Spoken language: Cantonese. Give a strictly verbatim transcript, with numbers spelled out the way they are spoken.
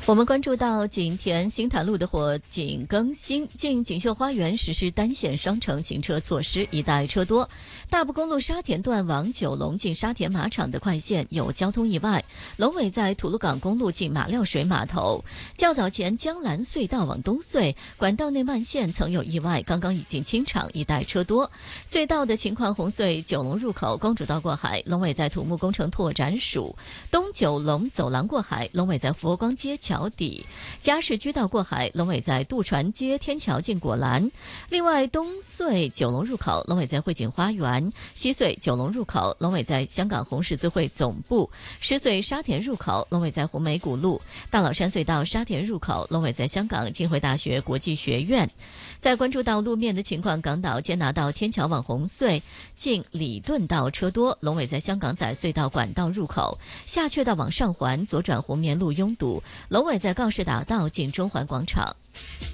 我们关注到景田新潭路的火警更新，进锦绣花园实施单线双程行车措施，一带车多。大埔公路沙田段往九龙进沙田马场的快线有交通意外，龙尾在吐露港公路进马料水码头。较早前江兰隧道往东隧管道内慢线曾有意外，刚刚已经清场，一带车多。隧道的情况，红隧九龙入口公主道过海，龙尾在土木工程拓展署；东九龙走廊过海，龙尾在佛光街桥底；嘉士居道过海，龙尾在渡船街天桥进果栏。另外，东隧九龙入口，龙尾在汇景花园；西隧九龙入口，龙尾在香港红十字会总部；石隧沙田入口，龙尾在红梅古路；大老山隧道沙田入口，龙尾在香港浸会大学国际学院。在关注到路面的情况，港岛坚拿道天桥往红隧进里顿道车多，龙尾在香港仔隧道管道入口；下阙道往上环左转红棉路拥堵，龙尾在告士打道进中环广场。